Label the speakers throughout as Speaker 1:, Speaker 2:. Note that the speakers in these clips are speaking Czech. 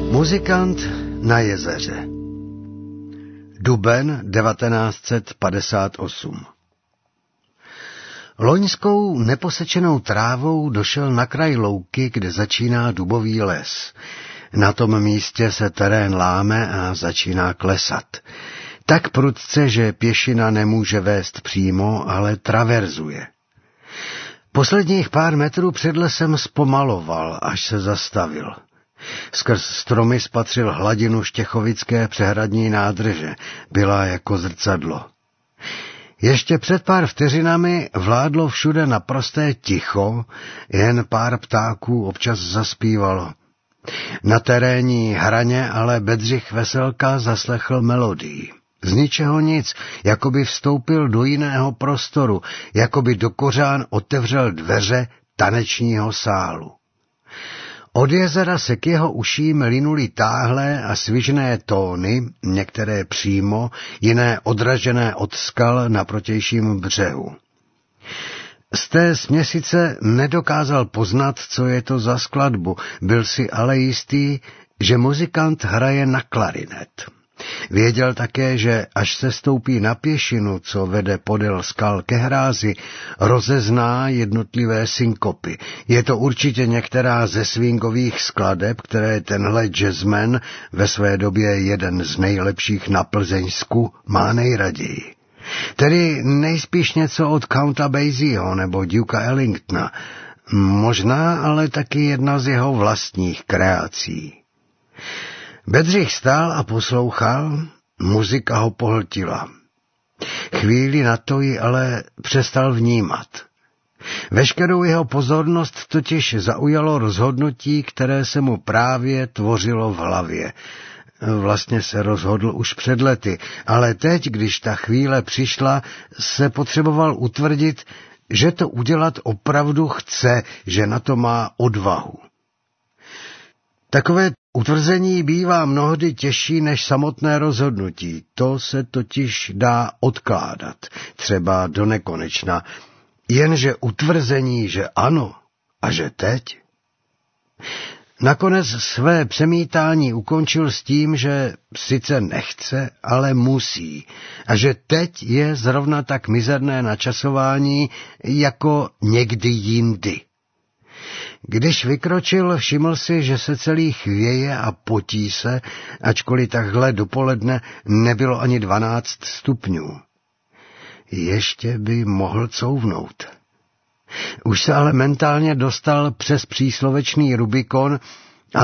Speaker 1: Muzikant na jezeře. Duben 1958. Loňskou neposečenou trávou došel na kraj louky, kde začíná dubový les. Na tom místě se terén láme a začíná klesat. Tak prudce, že pěšina nemůže vést přímo, ale traverzuje. Posledních pár metrů před lesem zpomaloval, až se zastavil. Skrz stromy spatřil hladinu Štěchovické přehradní nádrže. Byla jako zrcadlo. Ještě před pár vteřinami vládlo všude naprosté ticho, jen pár ptáků občas zaspívalo. Na terénní hraně ale Bedřich Veselka zaslechl melodii. Z ničeho nic, jako by vstoupil do jiného prostoru, jako by do kořán otevřel dveře tanečního sálu. Od jezera se k jeho uším linuly táhlé a svižné tóny, některé přímo, jiné odražené od skal na protějším břehu. Z té směsice nedokázal poznat, co je to za skladbu, byl si ale jistý, že muzikant hraje na klarinet. Věděl také, že až se stoupí na pěšinu, co vede podél skal ke hrázi, rozezná jednotlivé synkopy. Je to určitě některá ze swingových skladeb, které tenhle jazzman, ve své době jeden z nejlepších na Plzeňsku, má nejraději. Tedy nejspíš něco od Counta Basieho nebo Dukea Ellingtona, možná ale taky jedna z jeho vlastních kreací. Bedřich stál a poslouchal, muzika ho pohltila. Chvíli na to ji ale přestal vnímat. Veškerou jeho pozornost totiž zaujalo rozhodnutí, které se mu právě tvořilo v hlavě. Vlastně se rozhodl už před lety, ale teď, když ta chvíle přišla, se potřeboval utvrdit, že to udělat opravdu chce, že na to má odvahu. Takové utvrzení bývá mnohdy těžší než samotné rozhodnutí. To se totiž dá odkládat, třeba do nekonečna. Jenže utvrzení, že ano a že teď. Nakonec své přemítání ukončil s tím, že sice nechce, ale musí. A že teď je zrovna tak mizerné načasování jako někdy jindy. Když vykročil, všiml si, že se celý chvěje a potí se, ačkoliv takhle dopoledne nebylo ani 12 stupňů. Ještě by mohl couvnout. Už se ale mentálně dostal přes příslovečný Rubikon a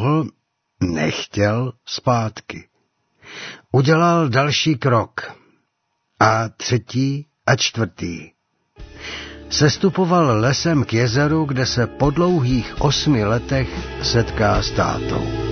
Speaker 1: nechtěl zpátky. Udělal další krok. A třetí a čtvrtý. Sestupoval lesem k jezeru, kde se po dlouhých 8 letech setká s tátou.